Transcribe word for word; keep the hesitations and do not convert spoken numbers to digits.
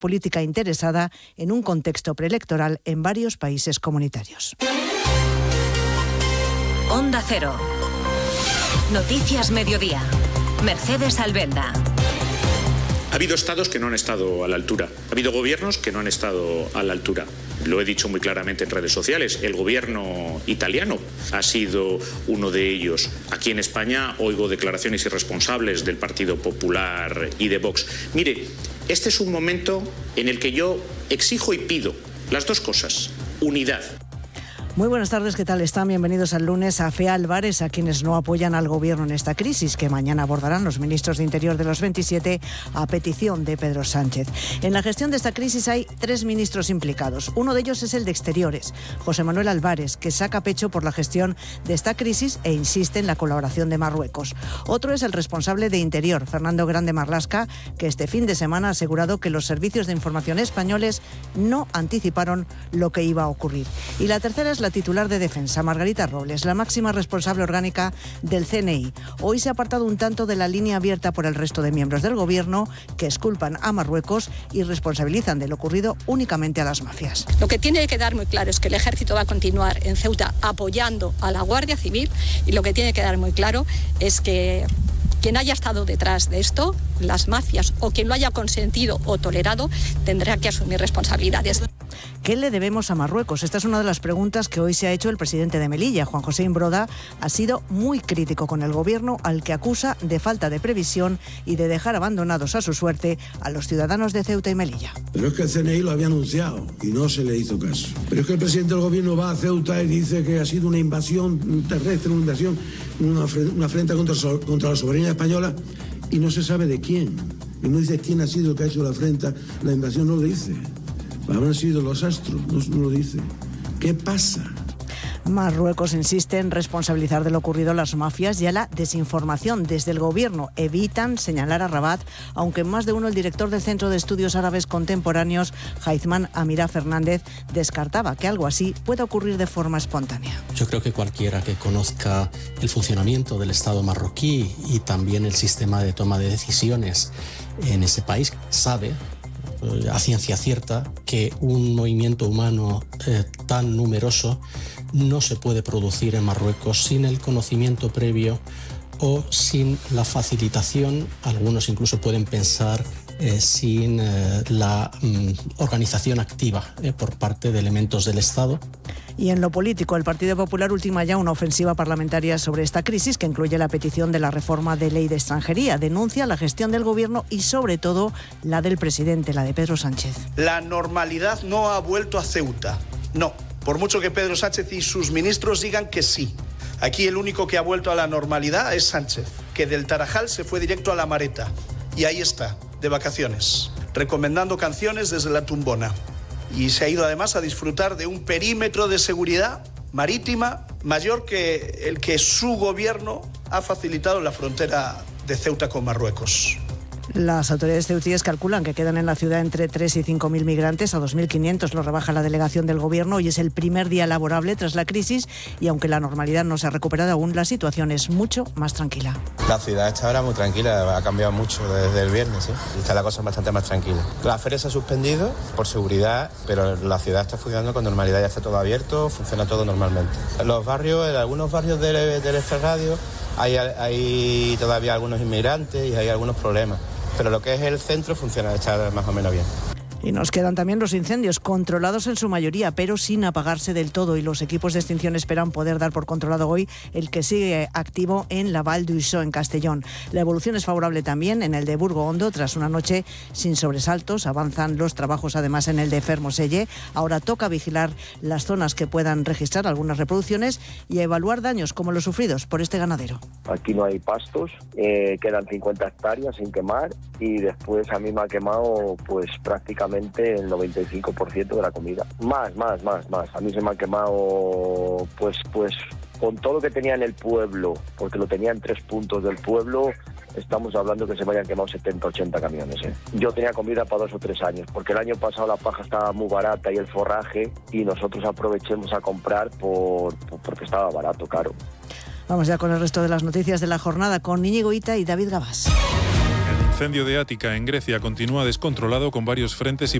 política interesada en un contexto preelectoral en varios países comunitarios. Onda Cero. Noticias Mediodía. Mercedes Albenda. Ha habido estados que no han estado a la altura. Ha habido gobiernos que no han estado a la altura. Lo he dicho muy claramente en redes sociales. El gobierno italiano ha sido uno de ellos. Aquí en España oigo declaraciones irresponsables del Partido Popular y de Vox. Mire, este es un momento en el que yo exijo y pido las dos cosas. Unidad. Muy buenas tardes, ¿qué tal están? Bienvenidos al lunes a F E Álvarez, a quienes no apoyan al gobierno en esta crisis que mañana abordarán los ministros de Interior de los veintisiete a petición de Pedro Sánchez. En la gestión de esta crisis hay tres ministros implicados. Uno de ellos es el de Exteriores, José Manuel Álvarez, que saca pecho por la gestión de esta crisis e insiste en la colaboración de Marruecos. Otro es el responsable de Interior, Fernando Grande Marlaska, que este fin de semana ha asegurado que los servicios de información españoles no anticiparon lo que iba a ocurrir. Y la tercera es la titular de Defensa, Margarita Robles, la máxima responsable orgánica del C N I. Hoy se ha apartado un tanto de la línea abierta por el resto de miembros del gobierno que exculpan a Marruecos y responsabilizan de lo ocurrido únicamente a las mafias. Lo que tiene que quedar muy claro es que el ejército va a continuar en Ceuta apoyando a la Guardia Civil, y lo que tiene que quedar muy claro es que quien haya estado detrás de esto, las mafias, o quien lo haya consentido o tolerado, tendrá que asumir responsabilidades. ¿Qué le debemos a Marruecos? Esta es una de las preguntas que hoy se ha hecho el presidente de Melilla. Juan José Imbroda ha sido muy crítico con el gobierno, al que acusa de falta de previsión y de dejar abandonados a su suerte a los ciudadanos de Ceuta y Melilla. Pero es que el C N I lo había anunciado y no se le hizo caso. Pero es que el presidente del gobierno va a Ceuta y dice que ha sido una invasión terrestre, una invasión, una, una afrenta contra, contra la soberanía española, y no se sabe de quién. Y no dice quién ha sido el que ha hecho la afrenta, la invasión no lo dice. Habrán sido los astros, no, no lo dice. ¿Qué pasa? Marruecos insiste en responsabilizar de lo ocurrido a las mafias y a la desinformación. Desde el gobierno evitan señalar a Rabat, aunque más de uno el director del Centro de Estudios Árabes Contemporáneos, Haitham Amira Fernández, descartaba que algo así pueda ocurrir de forma espontánea. Yo creo que cualquiera que conozca el funcionamiento del Estado marroquí y también el sistema de toma de decisiones en ese país sabe a ciencia cierta que un movimiento humano eh, tan numeroso no se puede producir en Marruecos sin el conocimiento previo o sin la facilitación, algunos incluso pueden pensar eh, sin eh, la mm, organización activa eh, por parte de elementos del Estado. Y en lo político, el Partido Popular ultima ya una ofensiva parlamentaria sobre esta crisis que incluye la petición de la reforma de ley de extranjería. Denuncia la gestión del gobierno y sobre todo la del presidente, la de Pedro Sánchez. La normalidad no ha vuelto a Ceuta, no. Por mucho que Pedro Sánchez y sus ministros digan que sí. Aquí el único que ha vuelto a la normalidad es Sánchez, que del Tarajal se fue directo a La Mareta. Y ahí está, de vacaciones, recomendando canciones desde la tumbona. Y se ha ido además a disfrutar de un perímetro de seguridad marítima mayor que el que su gobierno ha facilitado en la frontera de Ceuta con Marruecos. Las autoridades ceutíes calculan que quedan en la ciudad entre tres y cinco mil migrantes, a dos mil quinientos lo rebaja la delegación del gobierno. Hoy es el primer día laborable tras la crisis y aunque la normalidad no se ha recuperado aún, la situación es mucho más tranquila. La ciudad está ahora muy tranquila, ha cambiado mucho desde el viernes, ¿sí? Y está la cosa bastante más tranquila. La feria se ha suspendido por seguridad, pero la ciudad está funcionando con normalidad, ya está todo abierto, funciona todo normalmente. En los barrios, en algunos barrios del, del extrarradio hay, hay todavía algunos inmigrantes y hay algunos problemas. Pero lo que es el centro funciona, está más o menos bien. Y nos quedan también los incendios, controlados en su mayoría, pero sin apagarse del todo. Y los equipos de extinción esperan poder dar por controlado hoy el que sigue activo en la Val d'Uixó, en Castellón. La evolución es favorable también en el de Burgo Hondo. Tras una noche sin sobresaltos, avanzan los trabajos además en el de Fermoselle. Ahora toca vigilar las zonas que puedan registrar algunas reproducciones y evaluar daños como los sufridos por este ganadero. Aquí no hay pastos, eh, quedan cincuenta hectáreas sin quemar y después a mí me ha quemado pues prácticamente el noventa y cinco por ciento de la comida. Más, más, más, más. A mí se me ha quemado, pues, pues, con todo lo que tenía en el pueblo, porque lo tenía en tres puntos del pueblo, estamos hablando que se me hayan quemado setenta, ochenta camiones. ¿eh? Yo tenía comida para dos o tres años, porque el año pasado la paja estaba muy barata y el forraje, y nosotros aprovechemos a comprar por, por porque estaba barato, caro. Vamos ya con el resto de las noticias de la jornada con Íñigo Ita y David Gabás. incendio de Ática en Grecia continúa descontrolado con varios frentes y